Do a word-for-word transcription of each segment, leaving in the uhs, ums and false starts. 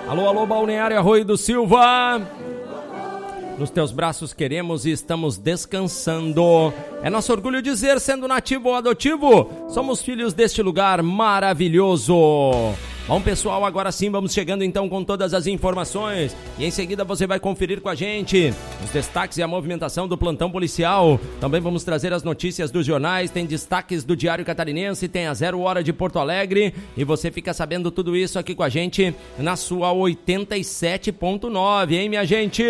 Alô, alô, Balneário Arroio do Silva. Nos teus braços queremos e estamos descansando. É nosso orgulho dizer, sendo nativo ou adotivo, somos filhos deste lugar maravilhoso. Bom, pessoal, agora sim vamos chegando então com todas as informações e em seguida você vai conferir com a gente os destaques e a movimentação do plantão policial. Também vamos trazer as notícias dos jornais, tem destaques do Diário Catarinense, tem a Zero Hora de Porto Alegre e você fica sabendo tudo isso aqui com a gente na sua oitenta e sete ponto nove, hein, minha gente?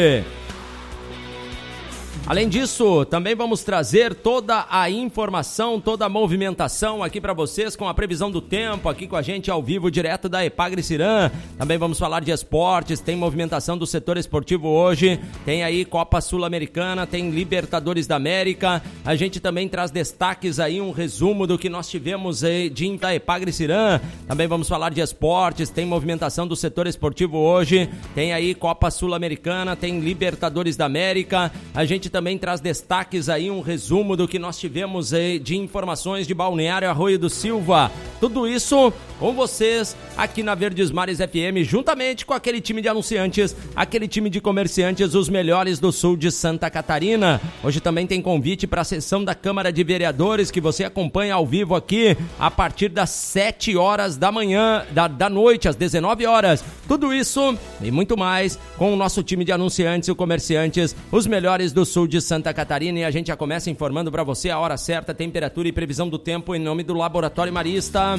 Além disso, também vamos trazer toda a informação, toda a movimentação aqui para vocês com a previsão do tempo, aqui com a gente ao vivo, direto da Epagre-Ciran. Também vamos falar de esportes, tem movimentação do setor esportivo hoje, tem aí Copa Sul-Americana, tem Libertadores da América. A gente também traz destaques aí, um resumo do que nós tivemos aí de da Epagre-Ciran. Também vamos falar de esportes, tem movimentação do setor esportivo hoje, tem aí Copa Sul-Americana, tem Libertadores da América. A gente também traz destaques aí, um resumo do que nós tivemos aí de informações de Balneário Arroio do Silva. Tudo isso com vocês aqui na Verdes Mares F M, juntamente com aquele time de anunciantes, aquele time de comerciantes, os melhores do sul de Santa Catarina. Hoje também tem convite para a sessão da Câmara de Vereadores, que você acompanha ao vivo aqui a partir das sete horas da manhã, da, da noite, às dezenove horas. Tudo isso e muito mais com o nosso time de anunciantes e comerciantes, os melhores do sul de Santa Catarina, e a gente já começa informando para você a hora certa, temperatura e previsão do tempo em nome do Laboratório Marista.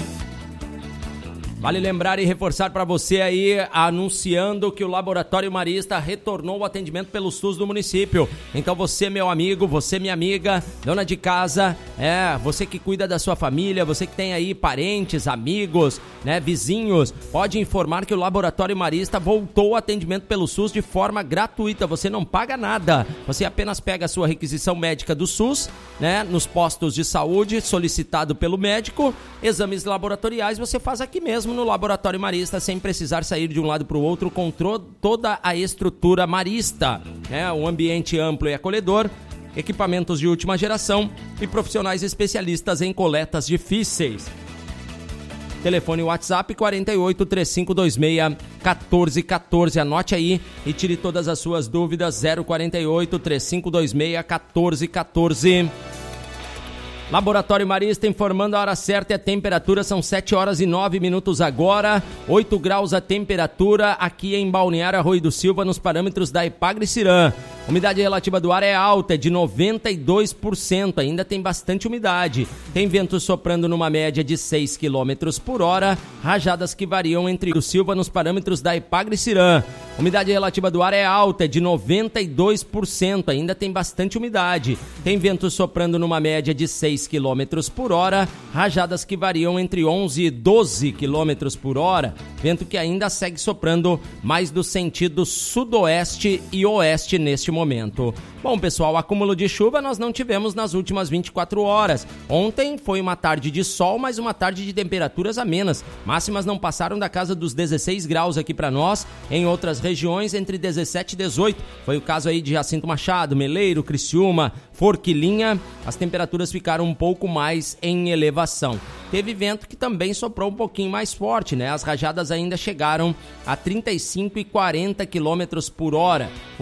Vale lembrar e reforçar para você aí, anunciando que o Laboratório Marista retornou o atendimento pelo SUS do município. Então você, meu amigo, você, minha amiga, dona de casa, é, você que cuida da sua família, você que tem aí parentes, amigos, né, vizinhos, pode informar que o Laboratório Marista voltou o atendimento pelo SUS de forma gratuita. Você não paga nada, você apenas pega a sua requisição médica do SUS, né, nos postos de saúde, solicitado pelo médico, exames laboratoriais você faz aqui mesmo no Laboratório Marista, sem precisar sair de um lado para o outro, com toda a estrutura Marista, né? Um ambiente amplo e acolhedor, equipamentos de última geração e profissionais especialistas em coletas difíceis. Telefone WhatsApp quarenta e oito, três cinco dois seis, um quatro um quatro, anote aí e tire todas as suas dúvidas. Zero quarenta e oito, três cinco dois seis, um quatro um quatro. Laboratório Marista informando a hora certa e a temperatura, são sete horas e nove minutos agora, oito graus a temperatura aqui em Balneário Arroio do Silva, nos parâmetros da Epagre-Ciran. Umidade relativa do ar é alta, é de noventa e dois por cento, ainda tem bastante umidade. Tem vento soprando numa média de seis quilômetros por hora, rajadas que variam entre o Silva nos parâmetros da Epagre-Ciran. Umidade relativa do ar é alta, é de noventa e dois por cento, ainda tem bastante umidade. Tem vento soprando numa média de seis quilômetros por hora, rajadas que variam entre onze e doze quilômetros por hora. Vento que ainda segue soprando mais do sentido sudoeste e oeste neste momento. Bom, pessoal, acúmulo de chuva nós não tivemos nas últimas vinte e quatro horas. Ontem foi uma tarde de sol, mas uma tarde de temperaturas amenas. Máximas não passaram da casa dos dezesseis graus aqui para nós. Em outras regiões, entre dezessete e dezoito. Foi o caso aí de Jacinto Machado, Meleiro, Criciúma, Forquilinha. As temperaturas ficaram um pouco mais em elevação. Teve vento que também soprou um pouquinho mais forte, né? As rajadas ainda chegaram a trinta e cinco e quarenta quilômetros por hora.